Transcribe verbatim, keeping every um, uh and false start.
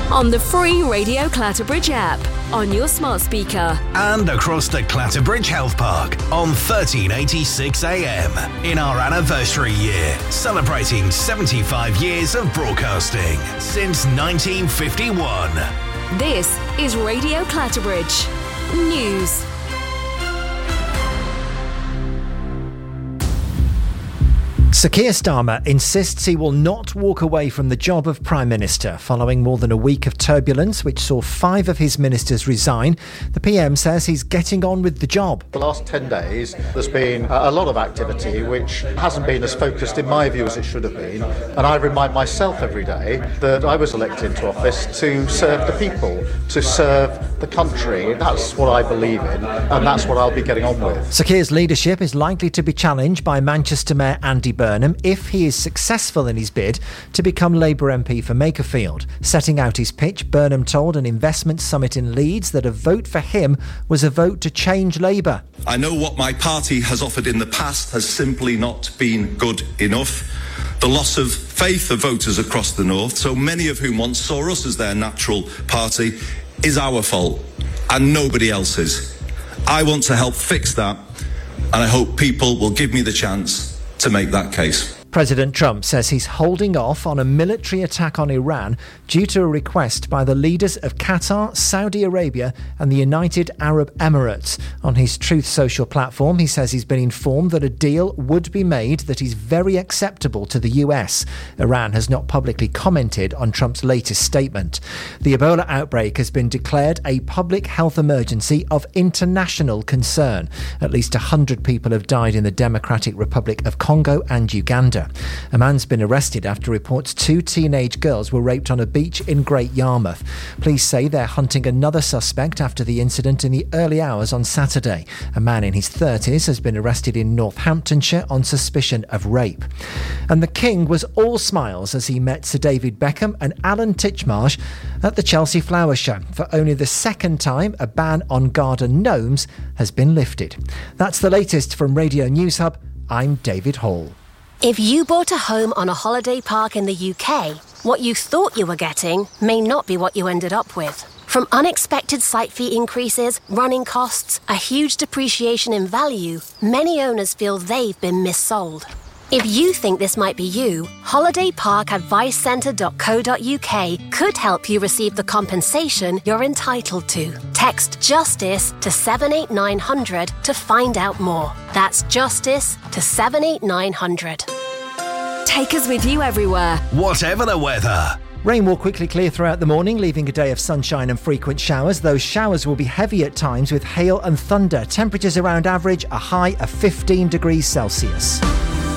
on the free Radio Clatterbridge app, on your smart speaker, and across the Clatterbridge Health Park on thirteen eighty-six A M in our anniversary year, celebrating seventy-five years of broadcasting since nineteen fifty-one. This is Radio Clatterbridge News. Sir Keir Starmer insists he will not walk away from the job of Prime Minister following more than a week of turbulence which saw five of his ministers resign. The P M says he's getting on with the job. The last ten days there's been a lot of activity which hasn't been as focused in my view as it should have been, and I remind myself every day that I was elected into office to serve the people, to serve the country. That's what I believe in, and that's what I'll be getting on with. Sir Keir's leadership is likely to be challenged by Manchester Mayor Andy Burnham if he is successful in his bid to become Labour M P for Makerfield. Setting out his pitch, Burnham told an investment summit in Leeds that a vote for him was a vote to change Labour. I know what my party has offered in the past has simply not been good enough. The loss of faith of voters across the north, so many of whom once saw us as their natural party, is our fault and nobody else's. I want to help fix that, and I hope people will give me the chance to make that case. President Trump says he's holding off on a military attack on Iran due to a request by the leaders of Qatar, Saudi Arabia and the United Arab Emirates. On his Truth Social platform, he says he's been informed that a deal would be made that is very acceptable to the U S. Iran has not publicly commented on Trump's latest statement. The Ebola outbreak has been declared a public health emergency of international concern. At least one hundred people have died in the Democratic Republic of Congo and Uganda. A man's been arrested after reports two teenage girls were raped on a beach in Great Yarmouth. Police say they're hunting another suspect after the incident in the early hours on Saturday. A man in his thirties has been arrested in Northamptonshire on suspicion of rape. And the King was all smiles as he met Sir David Beckham and Alan Titchmarsh at the Chelsea Flower Show. For only the second time, a ban on garden gnomes has been lifted. That's the latest from Radio News Hub. I'm David Hall. If you bought a home on a holiday park in the U K, what you thought you were getting may not be what you ended up with. From unexpected site fee increases, running costs, a huge depreciation in value, many owners feel they've been missold. If you think this might be you, holiday park advice centre dot co dot uk could help you receive the compensation you're entitled to. Text JUSTICE to seven eight nine hundred to find out more. That's JUSTICE to seven eight nine hundred. Take us with you everywhere, whatever the weather. Rain will quickly clear throughout the morning, leaving a day of sunshine and frequent showers. Those showers will be heavy at times with hail and thunder. Temperatures around average, a high of fifteen degrees Celsius.